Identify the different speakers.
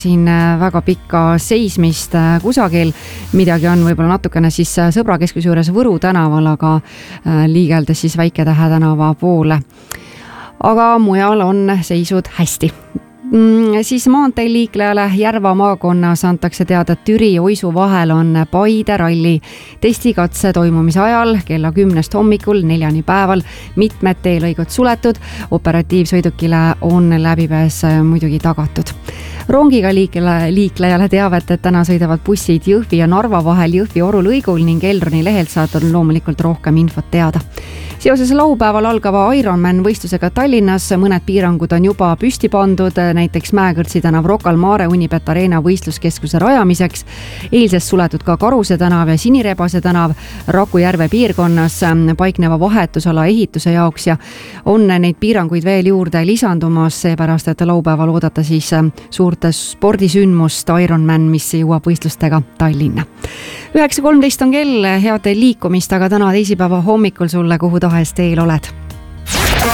Speaker 1: siin väga pikka seismist kusagil, midagi on võib-olla natukene siis Sõbrakeskuse juures Võru tänaval, aga liigeldes siis Väike-Tähe tänava poole. Aga mujal on seisud hästi. Siis maanteel liiklejale Järva maakonnas antakse teada, et Türi ja Oisu vahel on Paide ralli testikatse toimumise ajal kella 10 hommikul 4 päeval mitmed teelõigud suletud. Operatiivsõidukile on läbipääs muidugi tagatud. Rongiga liiklejale teavet, et täna sõidavad bussid Jõhvi ja Narva vahel Jõhvi-Oru lõigul ning Elroni lehelt saad loomulikult rohkem infot teada. Seoses laupäeval algava Ironman võistlusega Tallinnas mõned piirangud on juba püsti pandud, näiteks Mäekõrtsi tänav Rocca al Mare Unibet Arena võistluskeskuse rajamiseks. Eilsest suletud ka Karuse tänav ja Sinirebase tänav Rakujärve piirkonnas paikneva vahetusala ehituse jaoks ja on neid piiranguid veel juurde lisandumas, seepärast, et laupäeval oodata siis suurt spordisündmust Ironman, mis jõuab võistlustega Tallinna. 9.13 on kell, head liikumist, aga täna teisipäeva hommikul sulle, kuhu tahes teel oled.